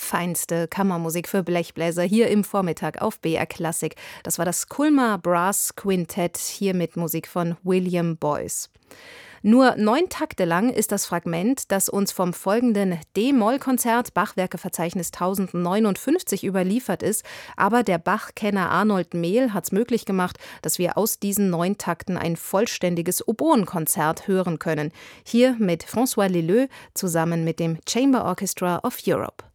feinste Kammermusik für Blechbläser hier im Vormittag auf BR Klassik. Das war das Kulmer Brass Quintett, hier mit Musik von William Boyce. Nur 9 Takte lang ist das Fragment, das uns vom folgenden D-Moll-Konzert Bachwerkeverzeichnis 1059 überliefert ist. Aber der Bach-Kenner Arnold Mehl hat es möglich gemacht, dass wir aus diesen 9 Takten ein vollständiges Oboenkonzert hören können. Hier mit François Leleux zusammen mit dem Chamber Orchestra of Europe.